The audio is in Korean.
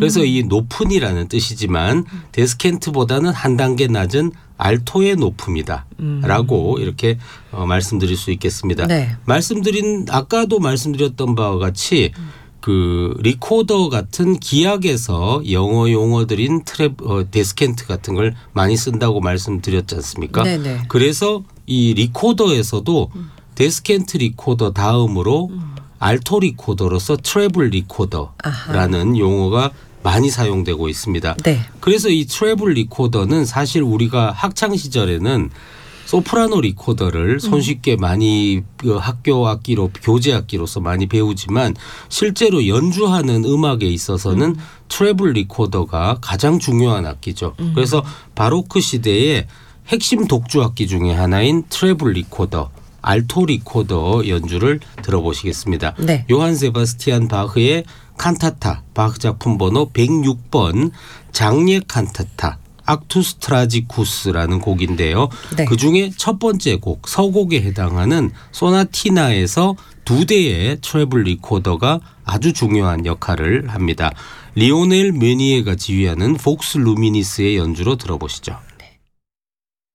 그래서 이 높은이라는 뜻이지만 데스켄트보다는 한 단계 낮은 알토의 높음이다 라고 이렇게 말씀드릴 수 있겠습니다. 네. 아까도 말씀드렸던 바와 같이 그 리코더 같은 기악에서 영어 용어들인 데스켄트 같은 걸 많이 쓴다고 말씀드렸지 않습니까? 네네. 그래서 이 리코더에서도 데스켄트 리코더 다음으로 알토 리코더로서 트래블 리코더라는 용어가 많이 사용되고 있습니다. 네. 그래서 이 트래블 리코더는 사실 우리가 학창 시절에는 소프라노 리코더를 손쉽게 많이 학교 악기로 교재 악기로서 많이 배우지만 실제로 연주하는 음악에 있어서는 트래블 리코더가 가장 중요한 악기죠. 그래서 바로크 시대의 핵심 독주 악기 중에 하나인 트래블 리코더, 알토 리코더 연주를 들어보시겠습니다. 네. 요한 세바스티안 바흐의 칸타타, 바흐 작품 번호 106번 장례 칸타타 악투스 트라지쿠스라는 곡인데요. 네. 그중에 첫 번째 곡 서곡에 해당하는 소나티나에서 2대의 트래블 리코더가 아주 중요한 역할을 합니다. 리오넬 메니에가 지휘하는 폭스 루미니스의 연주로 들어보시죠.